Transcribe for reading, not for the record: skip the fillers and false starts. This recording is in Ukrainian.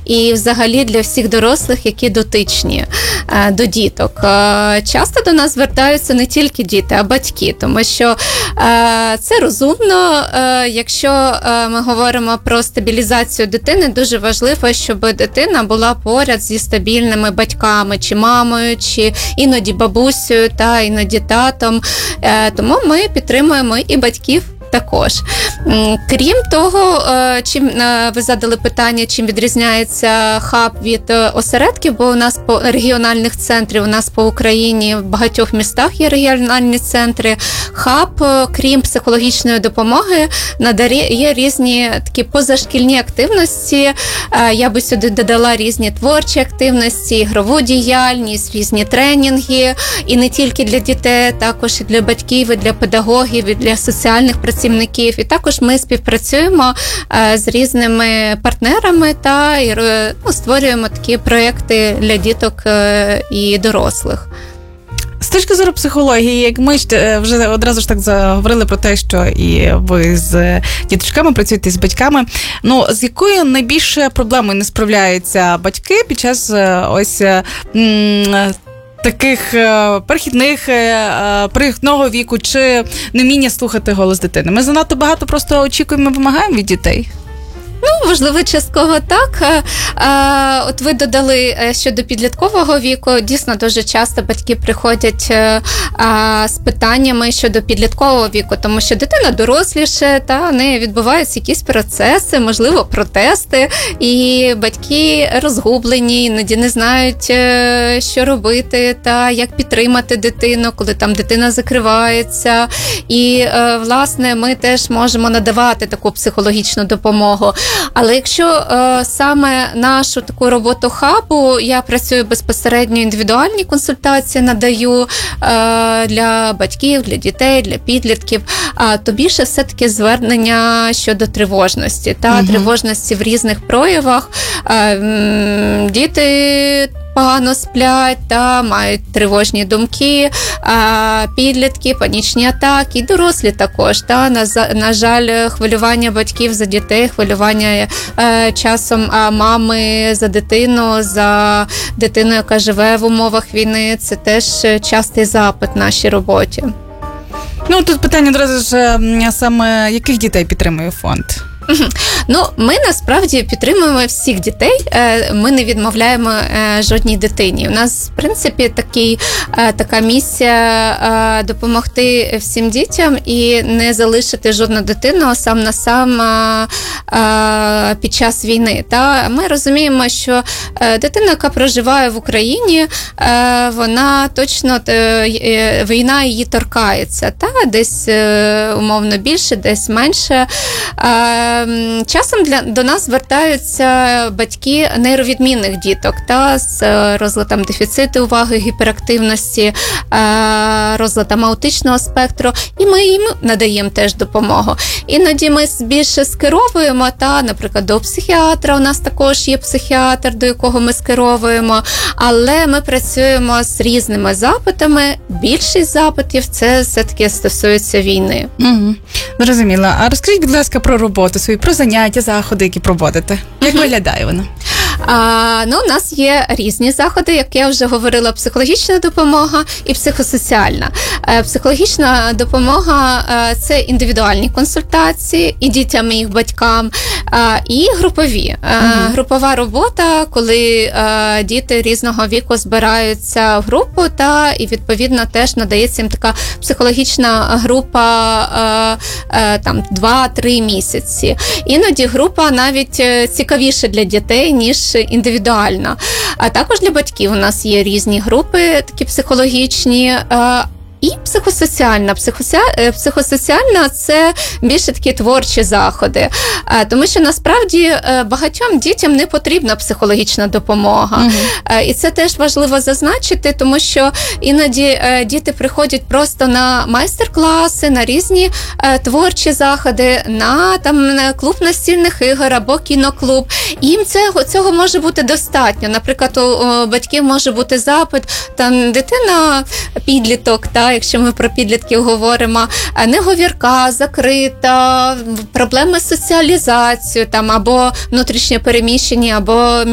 і взагалі для всіх дорослих, які дотичні до діток. Часто до нас звертаються не тільки діти, а батьки, тому що це розумно. Якщо ми говоримо про стабілізацію дитини, дуже важливо, щоб дитина була поряд зі стабільними батьками, чи мамою, чи іноді бабусею, та іноді татом. Тому ми підтримуємо і батьків також. Крім того, чим ви задали питання, чим відрізняється хаб від осередків, бо у нас по регіональних центрів, у нас по Україні в багатьох містах є регіональні центри. Хаб, крім психологічної допомоги, надає різні такі позашкільні активності. Я би сюди додала різні творчі активності, ігрову діяльність, різні тренінги. І не тільки для дітей, також і для батьків, і для педагогів, і для соціальних працівників. І також ми співпрацюємо з різними партнерами та створюємо такі проєкти для діток і дорослих. З точки зору психології, як ми вже одразу ж так заговорили про те, що і ви з діточками працюєте, з батьками, з якою найбільше проблемою не справляються батьки під час ось таких перехідного віку чи невміння слухати голос дитини? Ми занадто багато просто очікуємо, вимагаємо від дітей? Можливо, частково так. От ви додали щодо підліткового віку. Дійсно, дуже часто батьки приходять з питаннями щодо підліткового віку, тому що дитина доросліше, та в неї відбуваються якісь процеси, можливо, протести, і батьки розгублені, іноді не знають, що робити, та як підтримати дитину, коли там дитина закривається. І, власне, ми теж можемо надавати таку психологічну допомогу. Але якщо саме нашу таку роботу хабу, я працюю безпосередньо, індивідуальні консультації надаю для батьків, для дітей, для підлітків, то більше все-таки звернення щодо тривожності, тривожності в різних проявах. Діти погано сплять, мають тривожні думки, підлітки, панічні атаки, і дорослі також. На жаль, хвилювання батьків за дітей, хвилювання часом мами за дитину, яка живе в умовах війни, це теж частий запит в нашій роботі. Тут питання одразу ж саме, яких дітей підтримує фонд? Ми насправді підтримуємо всіх дітей, ми не відмовляємо жодній дитині. У нас, в принципі, така місія допомогти всім дітям і не залишити жодну дитину сам на сам під час війни. Ми розуміємо, що дитина, яка проживає в Україні, вона точно, війна її торкається, десь умовно більше, десь менше. Часом до нас звертаються батьки нейровідмінних діток з розладом дефіциту уваги, гіперактивності, розладом аутичного спектру, і ми їм надаємо теж допомогу. Іноді ми більше скеровуємо, наприклад, до психіатра, у нас також є психіатр, до якого ми скеровуємо, але ми працюємо з різними запитами. Більшість запитів це все-таки стосується війни. Зрозуміло. А розкажіть, будь ласка, про роботу свою, про заняття, заходи, які проводите. Як виглядає вона? У нас є різні заходи, як я вже говорила, психологічна допомога і психосоціальна. Психологічна допомога – це індивідуальні консультації і дітям, і їх батькам, і групові. Групова робота, коли діти різного віку збираються в групу, і відповідно теж надається їм така психологічна група 2-3 місяці. Іноді група навіть цікавіша для дітей, ніж індивідуальна. А також для батьків у нас є різні групи, такі психологічні, і психосоціальна. Психосоціальна – це більше такі творчі заходи. Тому що, насправді, багатьом дітям не потрібна психологічна допомога. І це теж важливо зазначити, тому що іноді діти приходять просто на майстер-класи, на різні творчі заходи, на клуб настільних ігор або кіноклуб. І їм цього може бути достатньо. Наприклад, у батьків може бути запит, дитина, підліток, якщо ми про підлітків говоримо, неговірка, закрита, проблеми з соціалізацією, або внутрішньо переміщені, або